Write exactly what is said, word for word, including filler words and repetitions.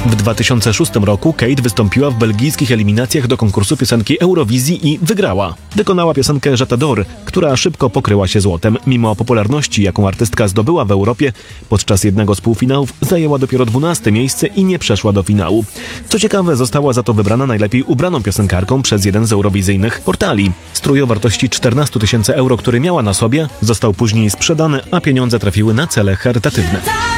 W dwa tysiące szóstym roku Kate wystąpiła w belgijskich eliminacjach do konkursu piosenki Eurowizji i wygrała. Wykonała piosenkę J'T'adore, która szybko pokryła się złotem. Mimo popularności, jaką artystka zdobyła w Europie, podczas jednego z półfinałów zajęła dopiero dwunaste miejsce i nie przeszła do finału. Co ciekawe, została za to wybrana najlepiej ubraną piosenkarką przez jeden z eurowizyjnych portali. Strój o wartości czternaście tysięcy euro, który miała na sobie, został później sprzedany, a pieniądze trafiły na cele charytatywne.